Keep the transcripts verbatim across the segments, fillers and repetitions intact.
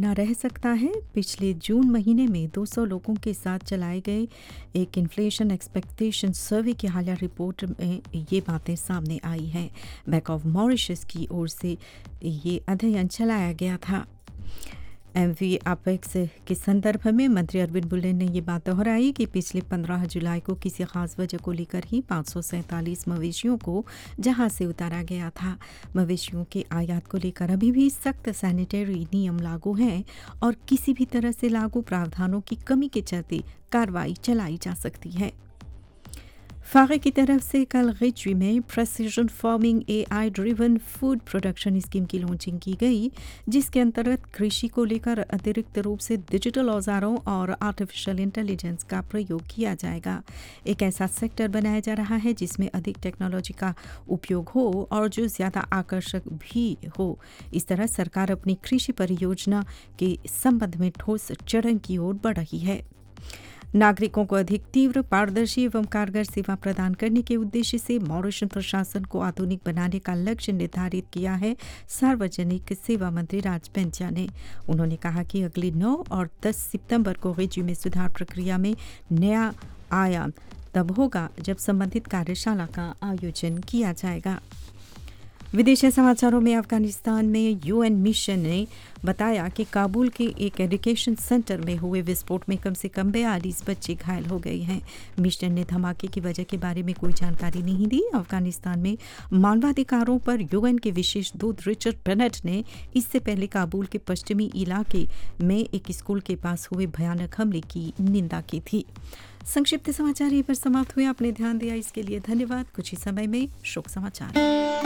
बना रह सकता है। पिछले जून महीने में दो सौ लोगों के साथ चलाए गए एक इन्फ्लेशन एक्सपेक्टेशन सर्वे की हालिया रिपोर्ट में ये बातें सामने आई हैं। बैंक ऑफ मॉरिशस की ओर से ये अध्ययन चलाया गया था। एमवी अपेक्स के संदर्भ में मंत्री अरविंद बुल्लेन ने ये बात दोहराई कि पिछले पंद्रह जुलाई को किसी खास वजह को लेकर ही पाँच सौ सैंतालीस मवेशियों को जहाज से उतारा गया था। मवेशियों के आयात को लेकर अभी भी सख्त सैनिटरी नियम लागू हैं और किसी भी तरह से लागू प्रावधानों की कमी के चलते कार्रवाई चलाई जा सकती है। फागे की तरफ से कल गिजवी में precision farming AI driven food production scheme की लॉन्चिंग की गई, जिसके अंतर्गत कृषि को लेकर अतिरिक्त रूप से डिजिटल औजारों और आर्टिफिशियल इंटेलिजेंस का प्रयोग किया जाएगा। एक ऐसा सेक्टर बनाया जा रहा है जिसमें अधिक टेक्नोलॉजी का उपयोग हो और जो ज़्यादा आकर्षक भी हो। इस तरह सरकार अपनी कृषि परियोजना के संबंध में ठोस चरण की ओर बढ़ रही है। नागरिकों को अधिक तीव्र, पारदर्शी एवं कारगर सेवा प्रदान करने के उद्देश्य से मॉरिशस प्रशासन को आधुनिक बनाने का लक्ष्य निर्धारित किया है सार्वजनिक सेवा मंत्री राज पेंचा ने। उन्होंने कहा कि अगले नौ और दस सितंबर को गिजवी में सुधार प्रक्रिया में नया आयाम तब होगा जब संबंधित कार्यशाला का आयोजन किया जाएगा। विदेशी समाचारों में अफगानिस्तान में यूएन मिशन ने बताया कि काबुल के एक एजुकेशन सेंटर में हुए विस्फोट में कम से कम बयालीस बच्चे घायल हो गए हैं। मिशन ने धमाके की वजह के बारे में कोई जानकारी नहीं दी। अफगानिस्तान में मानवाधिकारों पर यूएन के विशेष दूत रिचर्ड बेनेट ने इससे पहले काबुल के पश्चिमी इलाके में एक स्कूल के पास हुए भयानक हमले की निंदा की थी। संक्षिप्त समाचार यहीं पर समाप्त हुए। आपने ध्यान दिया इसके लिए धन्यवाद। कुछ ही समय में शोक समाचार।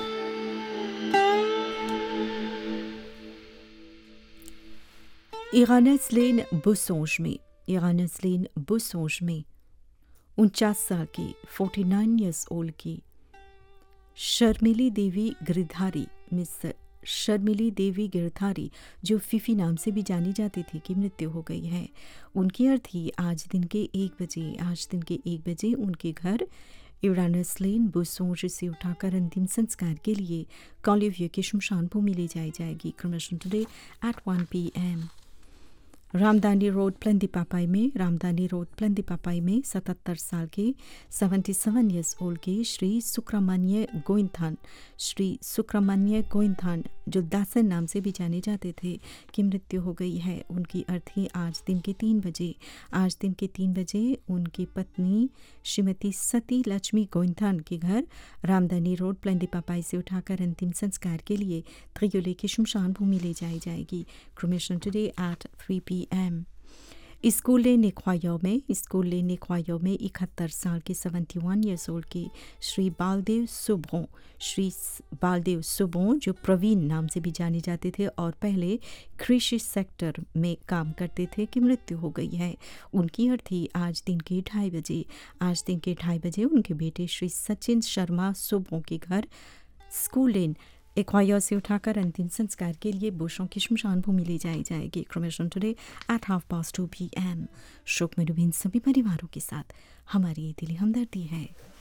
इरानसलेन बुसोंज में इरानसलेन बुसोंज में उनचास साल की उनचास इयर्स ओल्ड की शर्मिली देवी गिरधारी मिस शर्मिली देवी गिरधारी जो फीफी नाम से भी जानी जाती थी की मृत्यु हो गई है। उनकी अर्थी आज दिन के एक बजे आज दिन के एक बजे उनके घर इरानसलेन बुसोंज से उठाकर अंतिम संस्कार के लिए कॉलिवियर की शमशान भूमि ले जाई जाएगी। क्रमशः today at one P M रामदानी road प्लंदी पापाई में रामदानी रोड प्लंदी पापाई में सतहत्तर साल के सतहत्तर इयर्स ओल्ड के श्री सुक्रमण्य गोइंथान श्री सुक्रमण्य गोइंथान जो दासन नाम से भी जाने जाते थे की मृत्यु हो गई है। उनकी अर्थी आज दिन के तीन बजे आज दिन के तीन बजे उनकी पत्नी श्रीमती सती लक्ष्मी गोइंथान के घर रामदानी रोड प्लंदी पापाई से उठाकर अंतिम संस्कार के लिए त्रियोले की शमशान भूमि ले जाई जाएगी। Cremation today at three P M school निख्वायो में स्कूल निख्वायो में इकहत्तर साल के इकहत्तर इयर्स ओल्ड के श्री बालदेव सुबों श्री बालदेव सुबों जो प्रवीण नाम से भी जाने जाते थे और पहले कृषि सेक्टर में काम करते थे की मृत्यु हो गई है। उनकी अर्थी आज दिन के ढाई बजे आज दिन के ढाई बजे उनके बेटे श्री सचिन शर्मा सुबों के घर स्कूल लेन एक्वायर से उठाकर अंतिम संस्कार के लिए बुशों की शमशान भूमि ले जाई जाएगी। Cremation today at half past to P M शोक में डूबे सभी परिवारों के साथ हमारी दिली हमदर्दी है।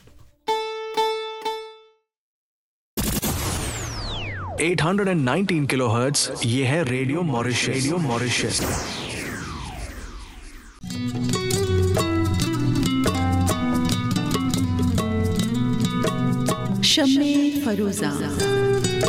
आठ सौ उन्नीस किलोहर्ट्ज़ ये है radio Mauritius radio Mauritius. शम्मे Feroza